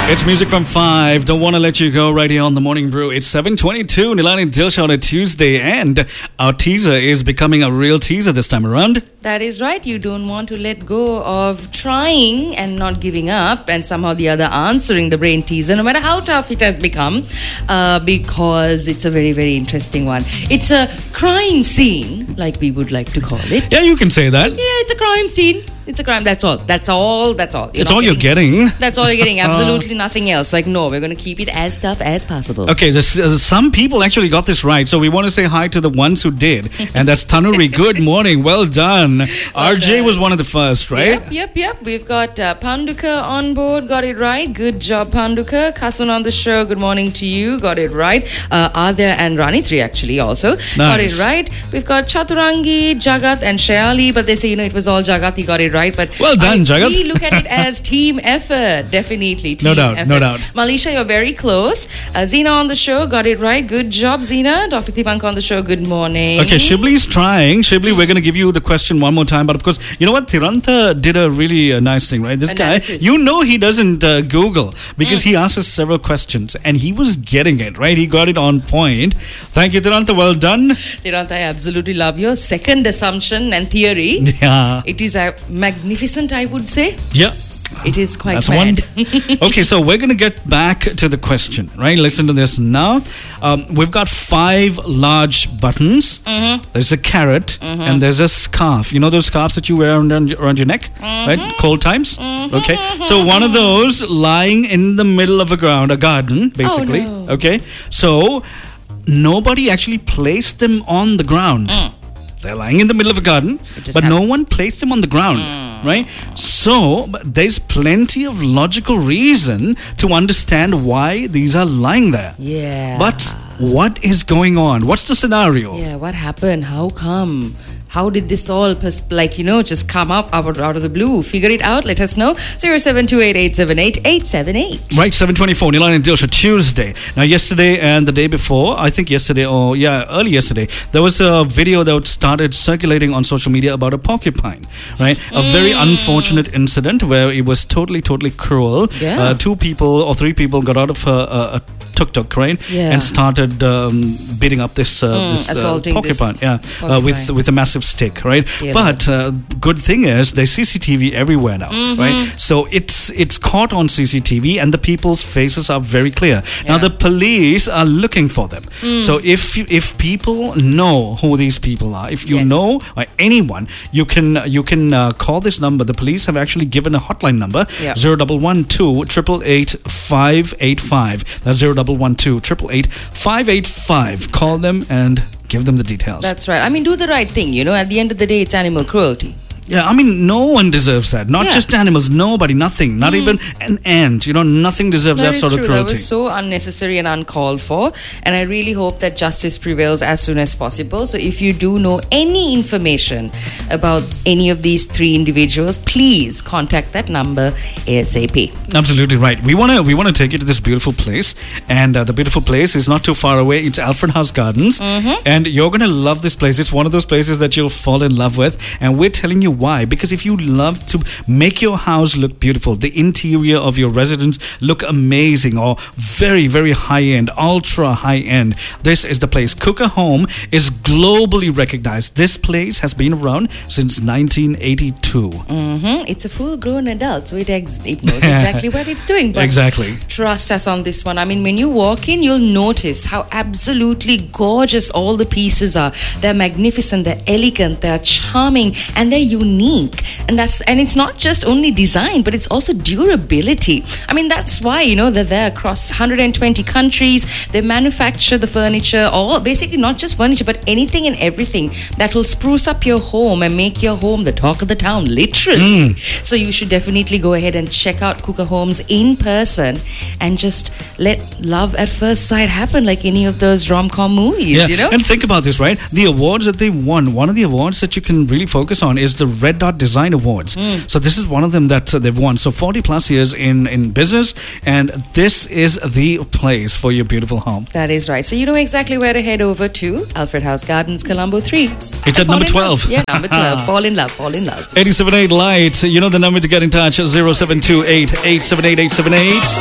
It's music from 5. Don't want to let you go right here on the Morning Brew. It's 7:22. Nilani and Dilsha on a Tuesday, and our teaser is becoming a real teaser this time around. That is right. You don't want to let go of trying and not giving up, and somehow the other answering the brain teaser, no matter how tough it has become, because it's a very, very interesting one. It's a crime scene, like we would like to call it. Yeah, you can say that. Yeah, it's a crime scene. It's a crime. That's all. That's all. That's all. It's all you're getting. That's all you're getting. Absolutely nothing else. Like, no, we're going to keep it as tough as possible. Okay, some people actually got this right. So we want to say hi to the ones who did. And that's Tanuri. Good morning. Well done. RJ was one of the first, right? Yep. We've got Panduka on board. Got it right. Good job, Panduka. Kasun on the show. Good morning to you. Got it right. Adya and Rani 3 actually also. Nice. Got it right. We've got Chaturangi, Jagat and Shayali. But they say, it was all Jagat. He got it right. But well done, Jagat. We look at it as team effort. Definitely. Team effort. No doubt. Malisha, you're very close. Zina on the show. Got it right. Good job, Zina. Dr. Tipanka on the show. Good morning. Okay, Shibli's trying. Shibli, we're going to give you the question one more time. But of course, you know what? Tirantha did a really nice thing, right? This Analysis. guy, he doesn't Google because he asked us several questions and he was getting it, right? He got it on point. Thank you, Tirantha. Well done. Tirantha, I absolutely love your second assumption and theory. Yeah. It is magnificent, I would say. Yeah. It is quite That's mad. Okay, so we're going to get back to the question, right? Listen to this now. We've got 5 large buttons. There's a carrot and there's a scarf. You know those scarves that you wear around your neck, right? Cold times. Okay, so one of those lying in the middle of a garden, basically. Oh, no. Okay, so nobody actually placed them on the ground. They're lying in the middle of a garden, but no one placed them on the ground, right? So there's plenty of logical reason to understand why these are lying there. Yeah. But what is going on? What's the scenario? Yeah, what happened? How come? How did this all, just come up out of the blue? Figure it out. Let us know. 0728-878-878. Right, 7:24. Nilani and Dilsha, Tuesday. Now, yesterday and the day before, I think yesterday, early yesterday, there was a video that started circulating on social media about a porcupine, right? A very unfortunate incident where it was totally cruel. Yeah. 2 people or 3 people got out of a tuk-tuk, right? Yeah. And started beating up this porcupine. Porcupine. With a massive stick, right? Yeah. But good thing is there's CCTV everywhere now, right? So it's caught on CCTV and the people's faces are very clear. Now the police are looking for them. So if people know who these people are, if you know or anyone, you can call this number. The police have actually given a hotline number, 0112 888 585. That's 0112 888 585. Call them and give them the details. That's right. I mean, do the right thing. At the end of the day, it's animal cruelty. Yeah, I mean, no one deserves that. Not just animals, nobody, nothing. Not even an ant. Nothing deserves that sort of cruelty. That was so unnecessary and uncalled for. And I really hope that justice prevails as soon as possible. So if you do know any information about any of these 3 individuals, please contact that number ASAP. Absolutely right. We want to take you to this beautiful place. And the beautiful place is not too far away. It's Alfred House Gardens. And you're going to love this place. It's one of those places that you'll fall in love with. And we're telling you why. Because if you love to make your house look beautiful, the interior of your residence look amazing or very, very high-end, ultra high-end, this is the place. Kuka Home is globally recognized. This place has been around since 1982. It's a full-grown adult, so it knows exactly what it's doing. But exactly. Trust us on this one. I mean, when you walk in, you'll notice how absolutely gorgeous all the pieces are. They're magnificent, they're elegant, they're charming, and they're unique. And it's not just only design, but it's also durability. I mean, that's why, they're there across 120 countries. They manufacture the furniture, or basically not just furniture, but anything and everything that will spruce up your home and make your home the talk of the town, literally. So you should definitely go ahead and check out Kuka Homes in person and just let love at first sight happen like any of those rom-com movies, And think about this, right? The awards that they won, one of the awards that you can really focus on is the Red Dot Design Awards. So this is one of them that they've won. So 40 plus years in business, and this is the place for your beautiful home. That is right. So you know exactly where to head over to. Alfred House Gardens, Colombo 3. It's at number 12. Yeah, number 12. Fall in love. 878 Light. You know the number to get in touch, 0728 878 878.